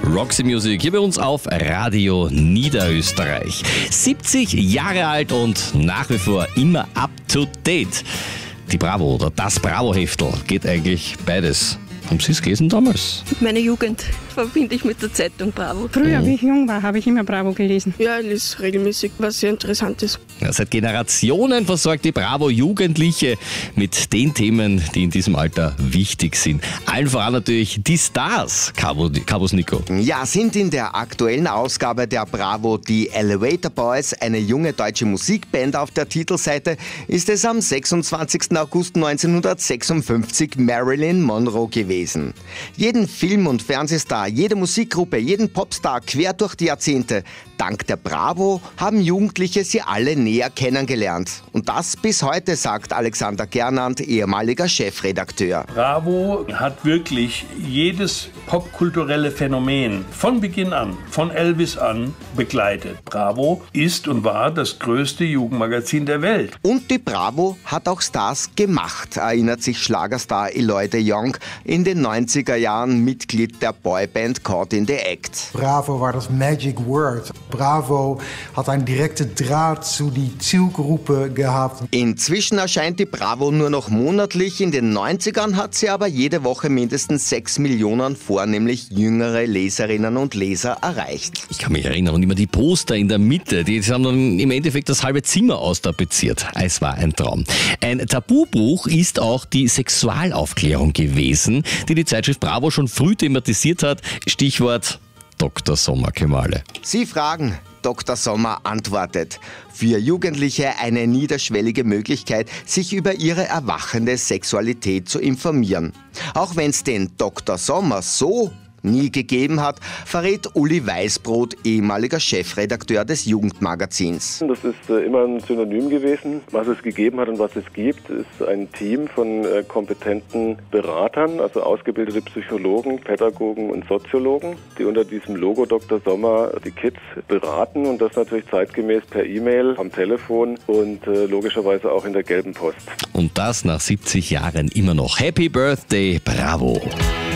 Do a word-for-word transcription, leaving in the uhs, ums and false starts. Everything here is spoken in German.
Roxy Music hier bei uns auf Radio Niederösterreich. siebzig Jahre alt und nach wie vor immer up to date. Die Bravo oder das Bravo-Heftel geht eigentlich beides. Haben Sie es gelesen damals? Meine Jugend verbinde ich mit der Zeitung Bravo. Früher, mhm. wie ich jung war, habe ich immer Bravo gelesen. Ja, ich lese regelmäßig, was sehr interessant ist. Ja, seit Generationen versorgt die Bravo Jugendliche mit den Themen, die in diesem Alter wichtig sind. Allen voran natürlich die Stars, Kabus Nico. Ja, sind in der aktuellen Ausgabe der Bravo die Elevator Boys, eine junge deutsche Musikband. Auf der Titelseite ist es am sechsundzwanzigsten August neunzehnhundertsechsundfünfzig Marilyn Monroe gewesen. Jeden Film- und Fernsehstar, jede Musikgruppe, jeden Popstar quer durch die Jahrzehnte. Dank der Bravo haben Jugendliche sie alle näher kennengelernt. Und das bis heute, sagt Alexander Gernand, ehemaliger Chefredakteur. Bravo hat wirklich jedes popkulturelle Phänomen von Beginn an, von Elvis an, begleitet. Bravo ist und war das größte Jugendmagazin der Welt. Und die Bravo hat auch Stars gemacht, erinnert sich Schlagerstar Eloy de Jong, in den neunziger Jahren Mitglied der Boyband Caught in the Act. Bravo war das Magic Word. Bravo hat einen direkten Draht zu die Zielgruppe gehabt. Inzwischen erscheint die Bravo nur noch monatlich. In den neunzigern hat sie aber jede Woche mindestens sechs Millionen vornehmlich jüngere Leserinnen und Leser erreicht. Ich kann mich erinnern, und immer die Poster in der Mitte, die haben dann im Endeffekt das halbe Zimmer austapeziert. Es war ein Traum. Ein Tabubruch ist auch die Sexualaufklärung gewesen, die die Zeitschrift Bravo schon früh thematisiert hat. Stichwort Doktor Sommer Kemale. Sie fragen, Doktor Sommer antwortet. Für Jugendliche eine niederschwellige Möglichkeit, sich über ihre erwachende Sexualität zu informieren. Auch wenn es den Doktor Sommer so nie gegeben hat, verrät Uli Weißbrot, ehemaliger Chefredakteur des Jugendmagazins. Das ist äh, immer ein Synonym gewesen. Was es gegeben hat und was es gibt, ist ein Team von äh, kompetenten Beratern, also ausgebildete Psychologen, Pädagogen und Soziologen, die unter diesem Logo Doktor Sommer die Kids beraten und das natürlich zeitgemäß per E-Mail, am Telefon und äh, logischerweise auch in der gelben Post. Und das nach siebzig Jahren immer noch. Happy Birthday, Bravo!